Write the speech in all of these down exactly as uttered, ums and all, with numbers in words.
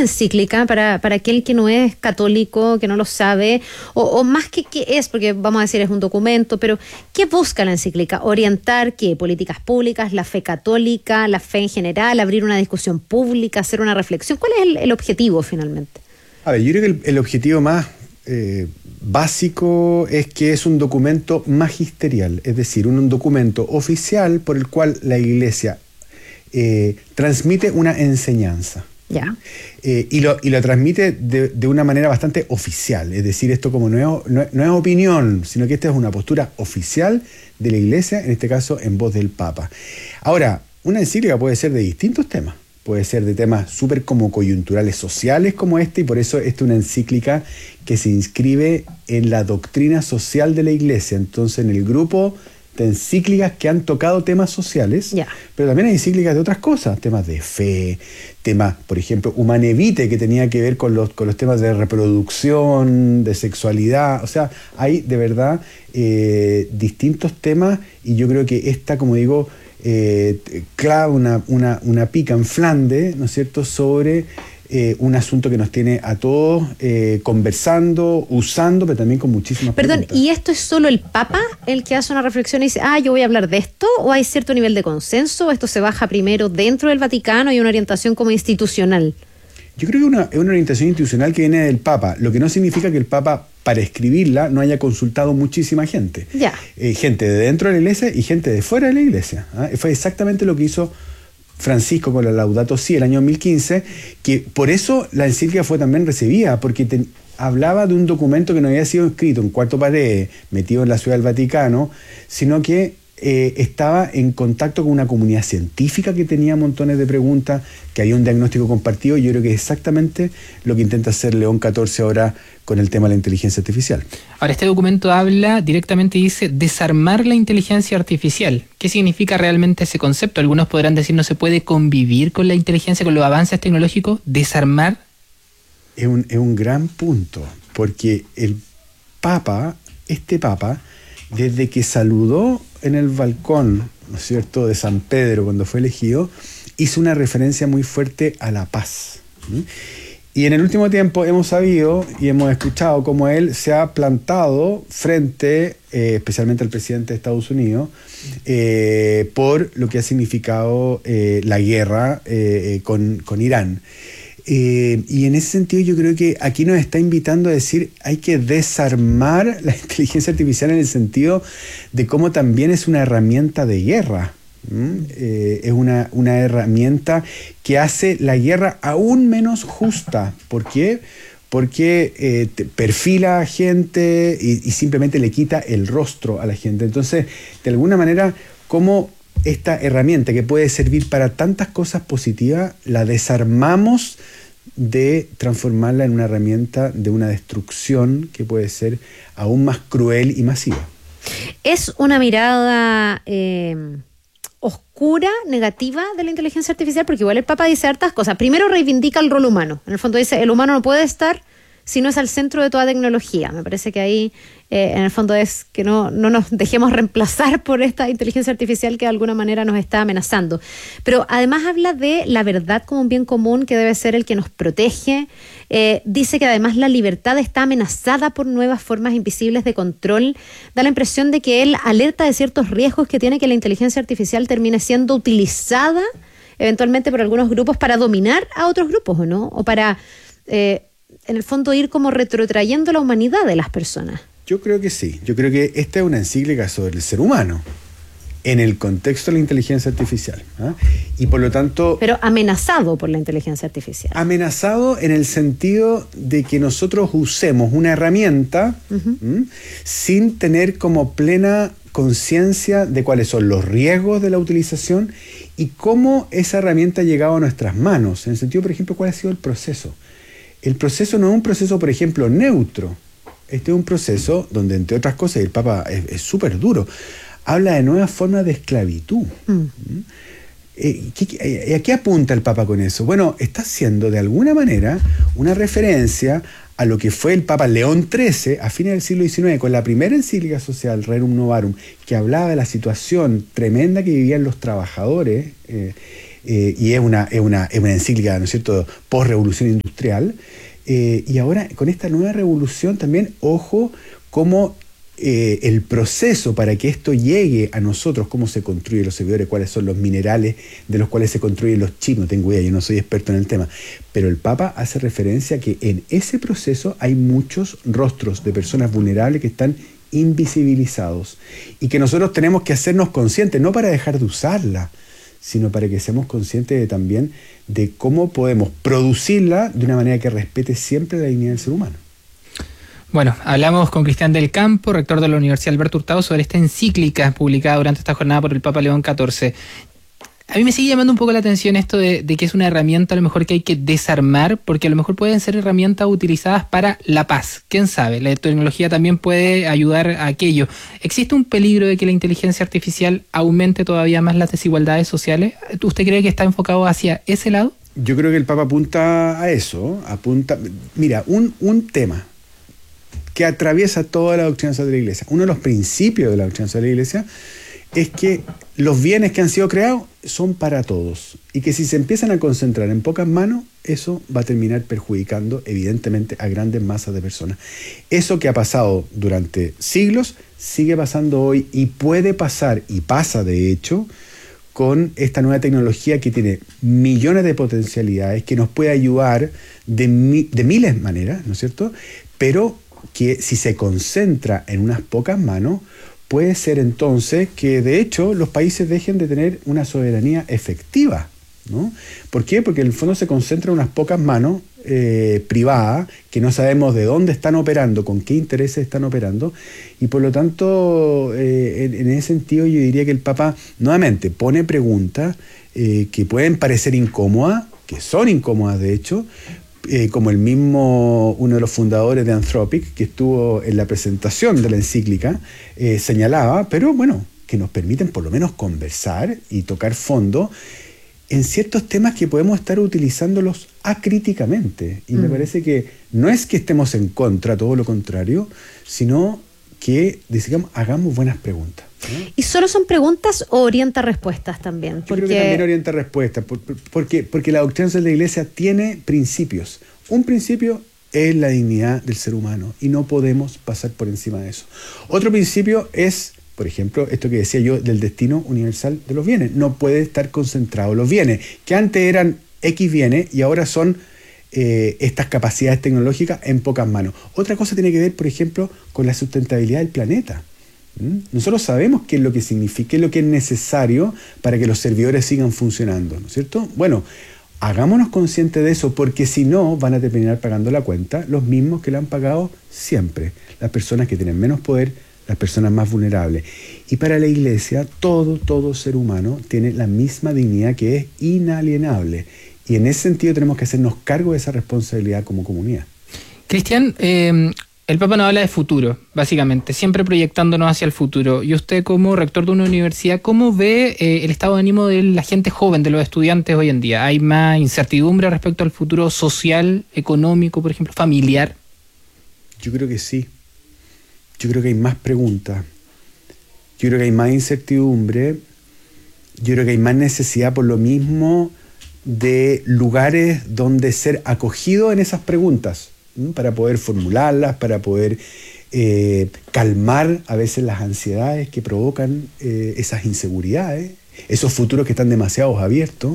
encíclica para, para aquel que no es católico, que no lo sabe, o, o más que qué es, porque vamos a decir es un documento, pero ¿qué busca la encíclica? ¿Orientar qué? ¿Políticas públicas, la fe católica, la fe en general, abrir una discusión pública, hacer una reflexión? ¿Cuál es el, el objetivo finalmente? A ver, yo creo que el, el objetivo más eh, básico es que es un documento magisterial, es decir, un, un documento oficial por el cual la Iglesia eh, transmite una enseñanza. Ya. Eh, y, lo, y lo transmite de, de una manera bastante oficial, es decir, esto como no es, no, no es opinión, sino que esta es una postura oficial de la Iglesia, en este caso en voz del Papa. Ahora, una encíclica puede ser de distintos temas. Puede ser de temas súper como coyunturales sociales como este, y por eso esta es una encíclica que se inscribe en la doctrina social de la Iglesia. Entonces, en el grupo de encíclicas que han tocado temas sociales, yeah. pero también hay encíclicas de otras cosas, temas de fe, temas, por ejemplo, Humanae Vitae, que tenía que ver con los, con los temas de reproducción, de sexualidad. O sea, hay de verdad eh, distintos temas, y yo creo que esta, como digo, Eh, clava una, una, una pica en Flandes, ¿no es cierto?, sobre eh, un asunto que nos tiene a todos eh, conversando, usando, pero también con muchísimas Perdón, preguntas. ¿y esto es solo el Papa el que hace una reflexión y dice, ah, yo voy a hablar de esto? ¿O hay cierto nivel de consenso? ¿O esto se baja primero dentro del Vaticano y una orientación como institucional? Yo creo que una, es una orientación institucional que viene del Papa, lo que no significa que el Papa, para escribirla, no haya consultado muchísima gente. Ya. Eh, gente de dentro de la Iglesia y gente de fuera de la Iglesia. ¿eh? Fue exactamente lo que hizo Francisco con la Laudato Si el año dos mil quince, que por eso la encíclica fue también recibida, porque te, hablaba de un documento que no había sido escrito en cuarto pared, metido en la Ciudad del Vaticano, sino que Eh, estaba en contacto con una comunidad científica que tenía montones de preguntas, que había un diagnóstico compartido, y yo creo que es exactamente lo que intenta hacer León catorce ahora con el tema de la inteligencia artificial. Ahora, este documento habla directamente y dice desarmar la inteligencia artificial. ¿Qué significa realmente ese concepto? Algunos podrán decir no se puede convivir con la inteligencia, con los avances tecnológicos. ¿Desarmar? Es un, es un gran punto, porque el Papa, este Papa, desde que saludó en el balcón, ¿no es cierto?, de San Pedro cuando fue elegido, hizo una referencia muy fuerte a la paz. ¿sí? Y en el último tiempo hemos sabido y hemos escuchado cómo él se ha plantado frente, eh, especialmente al presidente de Estados Unidos, eh, por lo que ha significado eh, la guerra eh, con, con Irán. Eh, y en ese sentido yo creo que aquí nos está invitando a decir hay que desarmar la inteligencia artificial en el sentido de cómo también es una herramienta de guerra. ¿Mm? Eh, es una, una herramienta que hace la guerra aún menos justa. ¿Por qué? Porque eh, te perfila a gente y, y simplemente le quita el rostro a la gente. Entonces, de alguna manera, ¿cómo esta herramienta que puede servir para tantas cosas positivas, la desarmamos de transformarla en una herramienta de una destrucción que puede ser aún más cruel y masiva? ¿Es una mirada eh, oscura, negativa de la inteligencia artificial? Porque igual el Papa dice hartas cosas. Primero reivindica el rol humano. En el fondo dice, el humano no puede estar si no es al centro de toda tecnología. Me parece que ahí, eh, en el fondo, es que no, no nos dejemos reemplazar por esta inteligencia artificial que de alguna manera nos está amenazando. Pero además habla de la verdad como un bien común que debe ser el que nos protege. Eh, dice que además la libertad está amenazada por nuevas formas invisibles de control. Da la impresión de que él alerta de ciertos riesgos que tiene que la inteligencia artificial termine siendo utilizada eventualmente por algunos grupos para dominar a otros grupos, ¿o no? O para... Eh, en el fondo ir como retrotrayendo la humanidad de las personas. Yo creo que sí. Yo creo que esta es una encíclica sobre el ser humano en el contexto de la inteligencia artificial. ¿eh? Y por lo tanto... Pero amenazado por la inteligencia artificial. Amenazado en el sentido de que nosotros usemos una herramienta uh-huh. ¿m? sin tener como plena conciencia de cuáles son los riesgos de la utilización y cómo esa herramienta ha llegado a nuestras manos. En el sentido, por ejemplo, cuál ha sido el proceso. El proceso no es un proceso, por ejemplo, neutro. Este es un proceso donde, entre otras cosas, y el Papa es súper duro, habla de nuevas formas de esclavitud. Mm. Eh, ¿qué, ¿A qué apunta el Papa con eso? Bueno, está haciendo de alguna manera una referencia a lo que fue el Papa León trece a fines del siglo diecinueve, con la primera encíclica social, Rerum Novarum, que hablaba de la situación tremenda que vivían los trabajadores eh, eh, y es una, es, una, es una encíclica, ¿no es cierto?, post-revolución industrial. Eh, y ahora, con esta nueva revolución también, ojo, cómo eh, el proceso para que esto llegue a nosotros, cómo se construyen los servidores, cuáles son los minerales de los cuales se construyen los chips, no tengo idea, yo no soy experto en el tema, pero el Papa hace referencia a que en ese proceso hay muchos rostros de personas vulnerables que están invisibilizados y que nosotros tenemos que hacernos conscientes, no para dejar de usarla, sino para que seamos conscientes de, también de cómo podemos producirla de una manera que respete siempre la dignidad del ser humano. Bueno, hablamos con Cristian del Campo, rector de la Universidad Alberto Hurtado, sobre esta encíclica publicada durante esta jornada por el Papa León catorce. A mí me sigue llamando un poco la atención esto de, de que es una herramienta a lo mejor que hay que desarmar, porque a lo mejor pueden ser herramientas utilizadas para la paz. ¿Quién sabe? La tecnología también puede ayudar a aquello. ¿Existe un peligro de que la inteligencia artificial aumente todavía más las desigualdades sociales? ¿Usted cree que está enfocado hacia ese lado? Yo creo que el Papa apunta a eso. apunta Mira, un, un tema que atraviesa toda la doctrina social de la Iglesia, uno de los principios de la doctrina social de la Iglesia, es que los bienes que han sido creados son para todos y que si se empiezan a concentrar en pocas manos, eso va a terminar perjudicando evidentemente a grandes masas de personas. Eso que ha pasado durante siglos sigue pasando hoy y puede pasar, y pasa de hecho, con esta nueva tecnología que tiene millones de potencialidades, que nos puede ayudar de, mi, de miles de maneras, ¿no es cierto? Pero que si se concentra en unas pocas manos, puede ser entonces que de hecho los países dejen de tener una soberanía efectiva, ¿no? ¿Por qué? Porque en el fondo se concentra en unas pocas manos eh, privadas que no sabemos de dónde están operando, con qué intereses están operando, y por lo tanto eh, en, en ese sentido yo diría que el Papa nuevamente pone preguntas eh, que pueden parecer incómodas, que son incómodas de hecho, Eh, como el mismo, uno de los fundadores de Anthropic, que estuvo en la presentación de la encíclica, eh, señalaba, pero bueno, que nos permiten por lo menos conversar y tocar fondo en ciertos temas que podemos estar utilizándolos acríticamente. Y mm. me parece que no es que estemos en contra, todo lo contrario, sino que digamos, hagamos buenas preguntas, ¿no? ¿Y solo son preguntas o orienta respuestas también? Yo porque... creo que también orienta respuestas, porque, porque la doctrina de la Iglesia tiene principios. Un principio es la dignidad del ser humano y no podemos pasar por encima de eso. Otro principio es, por ejemplo, esto que decía yo del destino universal de los bienes. No puede estar concentrado los bienes, que antes eran X bienes y ahora son Eh, estas capacidades tecnológicas en pocas manos. Otra cosa tiene que ver, por ejemplo, con la sustentabilidad del planeta. ¿Mm? Nosotros sabemos qué es lo que significa, qué es lo que es necesario para que los servidores sigan funcionando, ¿no es cierto? Bueno, hagámonos conscientes de eso, porque si no, van a terminar pagando la cuenta los mismos que la han pagado siempre. Las personas que tienen menos poder, las personas más vulnerables. Y para la Iglesia, todo, todo ser humano tiene la misma dignidad que es inalienable. Y en ese sentido tenemos que hacernos cargo de esa responsabilidad como comunidad. Cristian, eh, el Papa nos habla de futuro, básicamente, siempre proyectándonos hacia el futuro. Y usted como rector de una universidad, ¿cómo ve eh, el estado de ánimo de la gente joven, de los estudiantes hoy en día? ¿Hay más incertidumbre respecto al futuro social, económico, por ejemplo, familiar? Yo creo que sí. Yo creo que hay más preguntas. Yo creo que hay más incertidumbre. Yo creo que hay más necesidad por lo mismo de lugares donde ser acogido en esas preguntas, ¿no? Para poder formularlas, para poder eh, calmar a veces las ansiedades que provocan eh, esas inseguridades, esos futuros que están demasiado abiertos,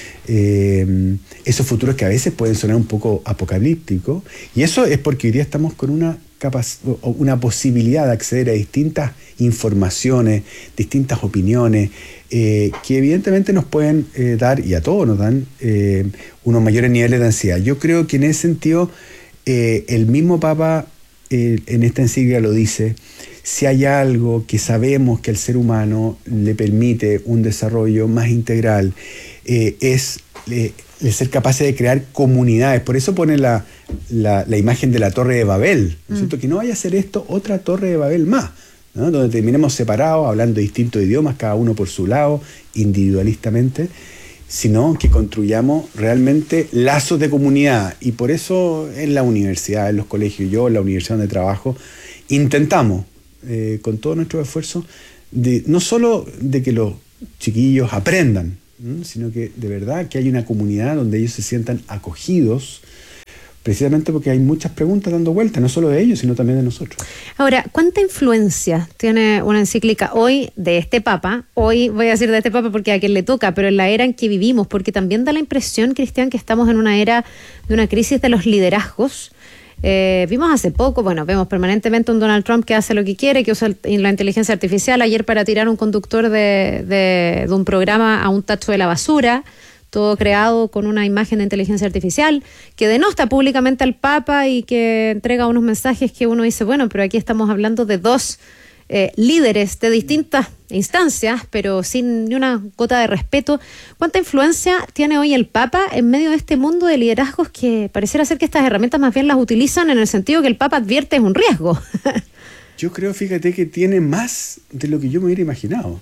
eh, esos futuros que a veces pueden sonar un poco apocalípticos, y eso es porque hoy día estamos con una capac- una posibilidad de acceder a distintas informaciones, distintas opiniones, eh, que evidentemente nos pueden eh, dar, y a todos nos dan, eh, unos mayores niveles de ansiedad. Yo creo que en ese sentido, eh, el mismo Papa eh, en esta encíclica lo dice: si hay algo que sabemos que al ser humano le permite un desarrollo más integral, eh, es eh, el ser capaces de crear comunidades. Por eso pone la, la, la imagen de la Torre de Babel, ¿no es cierto? Mm. Que no vaya a ser esto otra Torre de Babel más, ¿no? Donde terminemos separados, hablando distintos idiomas, cada uno por su lado, individualistamente, sino que construyamos realmente lazos de comunidad. Y por eso en la universidad, en los colegios, yo en la universidad donde trabajo, intentamos, eh, con todo nuestro esfuerzo, de, no solo de que los chiquillos aprendan, ¿m? Sino que de verdad que hay una comunidad donde ellos se sientan acogidos, precisamente porque hay muchas preguntas dando vueltas, no solo de ellos, sino también de nosotros. Ahora, ¿cuánta influencia tiene una encíclica hoy de este Papa? Hoy voy a decir de este Papa porque a quien le toca, pero en la era en que vivimos, porque también da la impresión, Cristian, que estamos en una era de una crisis de los liderazgos. Eh, vimos hace poco, bueno, vemos permanentemente un Donald Trump que hace lo que quiere, que usa el, la inteligencia artificial ayer para tirar un conductor de, de, de un programa a un tacho de la basura, todo creado con una imagen de inteligencia artificial, que denosta públicamente al Papa y que entrega unos mensajes que uno dice, bueno, pero aquí estamos hablando de dos eh, líderes de distintas instancias, pero sin ni una gota de respeto. ¿Cuánta influencia tiene hoy el Papa en medio de este mundo de liderazgos que pareciera ser que estas herramientas más bien las utilizan en el sentido que el Papa advierte es un riesgo? Yo creo, fíjate, que tiene más de lo que yo me hubiera imaginado.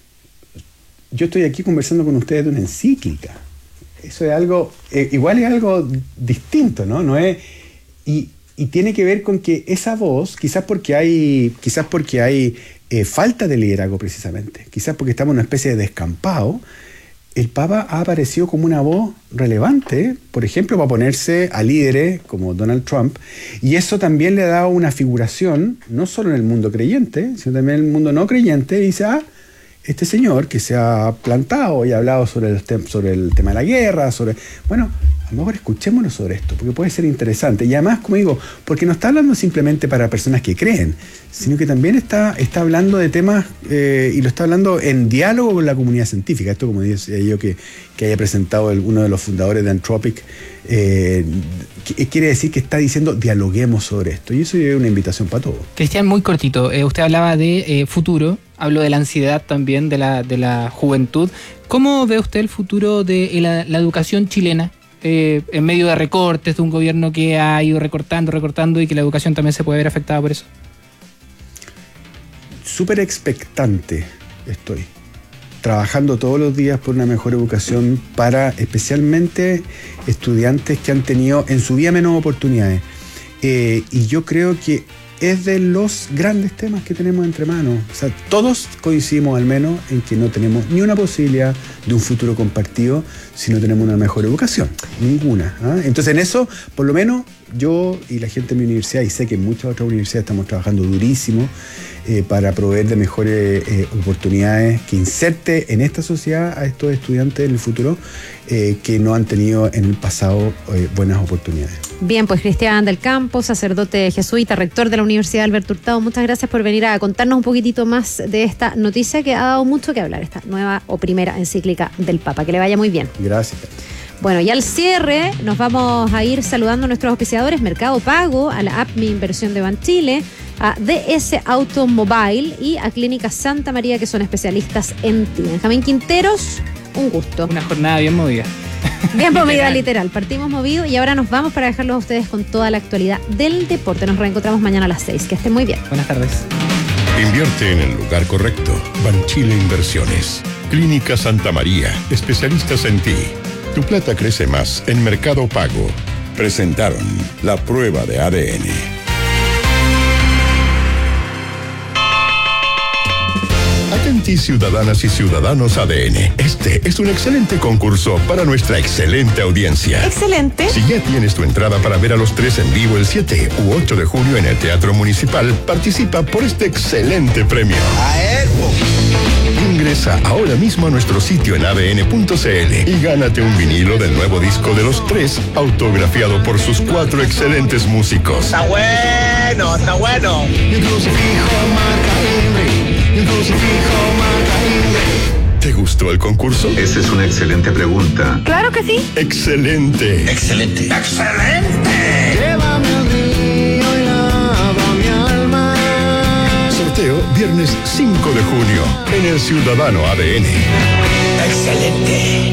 Yo estoy aquí conversando con ustedes de una encíclica. Eso es algo, eh, igual es algo distinto, ¿no? No es, y, y tiene que ver con que esa voz, quizás porque hay, quizás porque hay eh, falta de liderazgo precisamente, quizás porque estamos en una especie de descampado, el Papa ha aparecido como una voz relevante, por ejemplo, para ponerse a líderes como Donald Trump, y eso también le ha dado una figuración, no solo en el mundo creyente, sino también en el mundo no creyente, y dice, ah, este señor que se ha plantado y ha hablado sobre el, tem- sobre el tema de la guerra, sobre... Bueno, a lo mejor escuchémonos sobre esto, porque puede ser interesante. Y además, como digo, porque no está hablando simplemente para personas que creen, sino que también está, está hablando de temas, eh, y lo está hablando en diálogo con la comunidad científica. Esto, como decía yo, que, que haya presentado el, uno de los fundadores de Anthropic, eh, que, quiere decir que está diciendo dialoguemos sobre esto. Y eso es una invitación para todos. Cristian, muy cortito, eh, usted hablaba de eh, futuro, habló de la ansiedad también, de la, de la juventud. ¿Cómo ve usted el futuro de la, la educación chilena? Eh, en medio de recortes, de un gobierno que ha ido recortando, recortando y que la educación también se puede ver afectada por eso. Súper expectante estoy, trabajando todos los días por una mejor educación para especialmente estudiantes que han tenido en su vida menos oportunidades. Eh, y yo creo que es de los grandes temas que tenemos entre manos. O sea, todos coincidimos al menos en que no tenemos ni una posibilidad de un futuro compartido si no tenemos una mejor educación. Ninguna. ¿Ah? Entonces, en eso, por lo menos, yo y la gente de mi universidad, y sé que en muchas otras universidades estamos trabajando durísimo eh, para proveer de mejores eh, oportunidades que inserte en esta sociedad a estos estudiantes en el futuro eh, que no han tenido en el pasado eh, buenas oportunidades. Bien, pues Cristian del Campo, sacerdote jesuita, rector de la Universidad Alberto Hurtado, muchas gracias por venir a contarnos un poquitito más de esta noticia que ha dado mucho que hablar, esta nueva o primera encíclica del Papa. Que le vaya muy bien. Gracias. Bueno, y al cierre nos vamos a ir saludando a nuestros auspiciadores: Mercado Pago, a la app Mi Inversión de Banchile, a D S Automobile y a Clínica Santa María, que son especialistas en ti. Benjamín Quinteros, un gusto. Una jornada bien movida. Bien movida, literal. Partimos movido y ahora nos vamos para dejarlos a ustedes con toda la actualidad del deporte. Nos reencontramos mañana a las seis. Que estén muy bien. Buenas tardes. Invierte en el lugar correcto. Banchile Inversiones. Clínica Santa María. Especialistas en ti. Tu plata crece más en Mercado Pago. Presentaron la prueba de A D N. Atenti, ciudadanas y ciudadanos A D N. Este es un excelente concurso para nuestra excelente audiencia. Excelente. Si ya tienes tu entrada para ver a los tres en vivo el siete u ocho de junio en el Teatro Municipal, participa por este excelente premio. Ingresa ahora mismo a nuestro sitio en a d n punto c l y gánate un vinilo del nuevo disco de los tres, autografiado por sus cuatro excelentes músicos. Está bueno, está bueno. ¿Te gustó el concurso? Esa es una excelente pregunta. Claro que sí. Excelente. Excelente. ¡Excelente! Llévame al río y lava mi alma. Sorteo viernes cinco de junio en el Ciudadano A D N. ¡Excelente!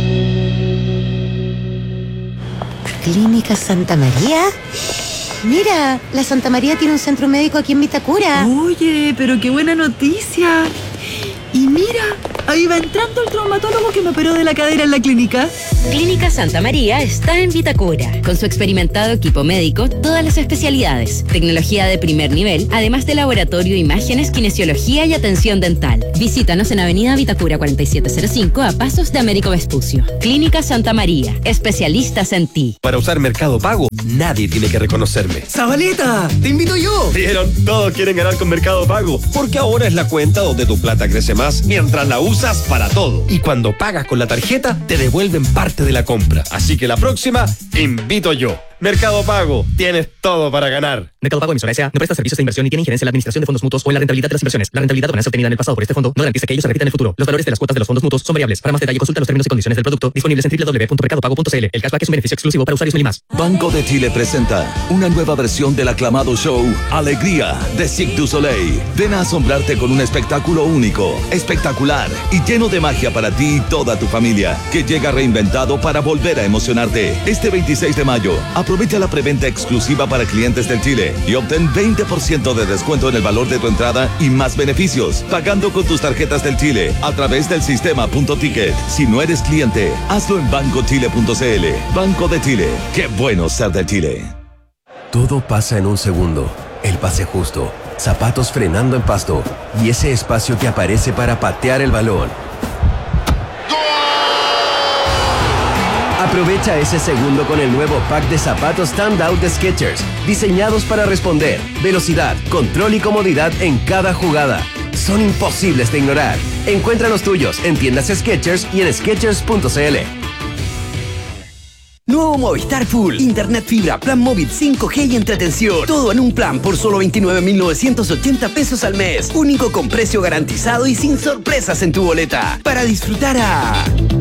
Clínica Santa María. Mira, la Santa María tiene un centro médico aquí en Vitacura. Oye, pero qué buena noticia. Y mira, ahí va entrando el traumatólogo que me operó de la cadera en la clínica. Clínica Santa María está en Vitacura, con su experimentado equipo médico, todas las especialidades, tecnología de primer nivel, además de laboratorio, imágenes, kinesiología y atención dental. Visítanos en Avenida Vitacura cuarenta y siete cero cinco, a pasos de Américo Vespucio. Clínica Santa María, especialistas en ti. Para usar Mercado Pago, nadie tiene que reconocerme. ¡Zabaleta! ¡Te invito yo! ¿Vieron? Todos quieren ganar con Mercado Pago, porque ahora es la cuenta donde tu plata crece más mientras la usas para todo. Y cuando pagas con la tarjeta, te devuelven parte de la compra. Así que la próxima, invito yo. Mercado Pago, tienes todo para ganar. Mercado Pago emisora S A no presta servicios de inversión ni tiene injerencia en la administración de fondos mutuos o en la rentabilidad de las inversiones. La rentabilidad o ganancia obtenida en el pasado por este fondo no garantiza que ellos se repitan en el futuro. Los valores de las cuotas de los fondos mutuos son variables. Para más detalle, consulta los términos y condiciones del producto disponibles en doble u doble u doble u punto mercado pago punto c l. El cashback es un beneficio exclusivo para usuarios Melimas. Banco de Chile presenta una nueva versión del aclamado show Alegría de Cirque du Soleil. Ven a asombrarte con un espectáculo único, espectacular y lleno de magia para ti y toda tu familia, que llega reinventado para volver a emocionarte. Este veintiséis de mayo, aprovecha la preventa exclusiva para clientes del Chile y obtén veinte por ciento de descuento en el valor de tu entrada y más beneficios, pagando con tus tarjetas del Chile a través del sistema Punto Ticket. Si no eres cliente, hazlo en banco chile punto c l. Banco de Chile. Qué bueno ser del Chile. Todo pasa en un segundo. El pase justo, zapatos frenando en pasto y ese espacio que aparece para patear el balón. Aprovecha ese segundo con el nuevo pack de zapatos Standout de Skechers, diseñados para responder, velocidad, control y comodidad en cada jugada. Son imposibles de ignorar. Encuentra los tuyos en tiendas Skechers y en skechers punto c l. Nuevo Movistar Full. Internet fibra, plan móvil cinco G y entretención. Todo en un plan por solo veintinueve mil novecientos ochenta pesos al mes. Único con precio garantizado y sin sorpresas en tu boleta. Para disfrutar a...